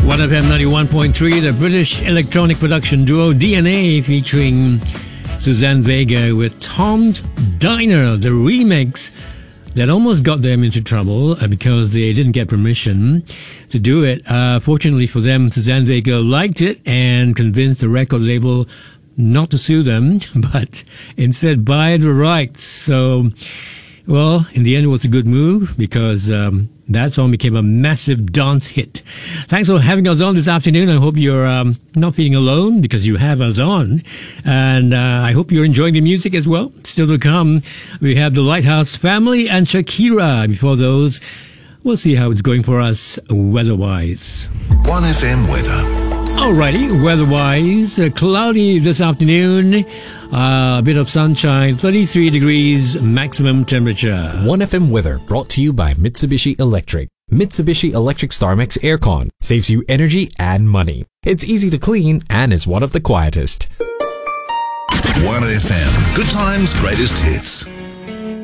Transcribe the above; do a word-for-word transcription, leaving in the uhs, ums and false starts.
one F M ninety-one point three, the British electronic production duo D N A featuring Suzanne Vega with Tom's Diner, the remix that almost got them into trouble uh, because they didn't get permission to do it. Uh, fortunately for them, Suzanne Vega liked it and convinced the record label not to sue them, but instead buy the rights. So, well, in the end, it was a good move because um, that song became a massive dance hit. Thanks for having us on this afternoon. I hope you're um, not feeling alone because you have us on. And uh, I hope you're enjoying the music as well. Still to come, we have the Lighthouse Family and Shakira. Before those, we'll see how it's going for us weather-wise. one F M weather. Alrighty, weather-wise, uh, cloudy this afternoon, uh, a bit of sunshine, thirty-three degrees maximum temperature. one F M weather brought to you by Mitsubishi Electric. Mitsubishi Electric StarMax Aircon saves you energy and money. It's easy to clean and is one of the quietest. one F M. Good times, greatest hits.